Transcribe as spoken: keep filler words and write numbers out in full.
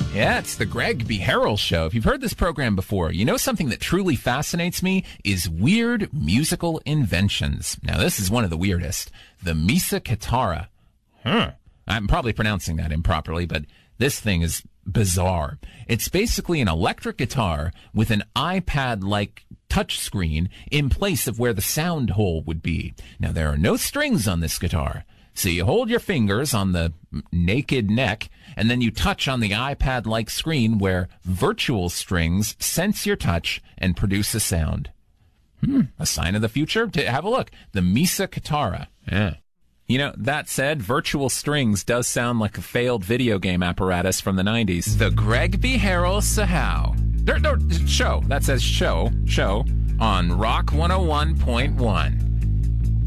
Yeah, it's the Greg B. Harrell Show. If you've heard this program before, you know something that truly fascinates me is weird musical inventions. Now, this is one of the weirdest. The Mesa Kitara. Huh. I'm probably pronouncing that improperly, but this thing is bizarre. It's basically an electric guitar with an iPad-like touchscreen in place of where the sound hole would be. Now, there are no strings on this guitar. So you hold your fingers on the naked neck, and then you touch on the iPad-like screen where virtual strings sense your touch and produce a sound. Hmm, a sign of the future? Have a look. The Mesa Kitara. Yeah. You know, that said, virtual strings does sound like a failed video game apparatus from the nineties. The Greg B. Harrell Sahau. There, there, show. That says show. Show on Rock one oh one point one.